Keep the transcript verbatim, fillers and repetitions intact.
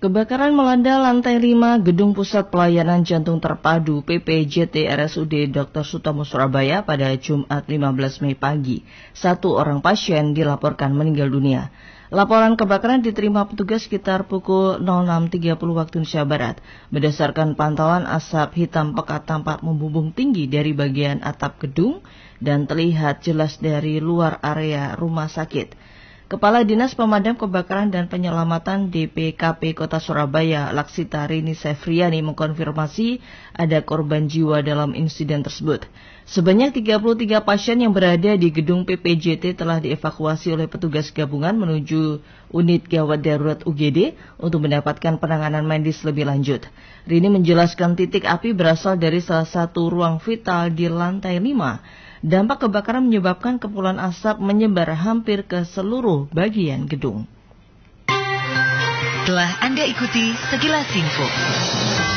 Kebakaran melanda lantai lima Gedung Pusat Pelayanan Jantung Terpadu P P J T R S U D Doktor Sutomo Surabaya pada Jumat lima belas Mei pagi. Satu orang pasien dilaporkan meninggal dunia. Laporan kebakaran diterima petugas sekitar pukul nol enam tiga puluh waktu Indonesia Barat. Berdasarkan pantauan, asap hitam pekat tampak membumbung tinggi dari bagian atap gedung dan terlihat jelas dari luar area rumah sakit. Kepala Dinas Pemadam Kebakaran dan Penyelamatan D P K P Kota Surabaya, Laksita Rini Sefriani, mengkonfirmasi ada korban jiwa dalam insiden tersebut. Sebanyak tiga puluh tiga pasien yang berada di gedung P P J T telah dievakuasi oleh petugas gabungan menuju unit gawat darurat U G D untuk mendapatkan penanganan medis lebih lanjut. Rini menjelaskan titik api berasal dari salah satu ruang vital di lantai lima. Dampak kebakaran menyebabkan kepulan asap menyebar hampir ke seluruh bagian gedung. Telah Anda ikuti sekilas info.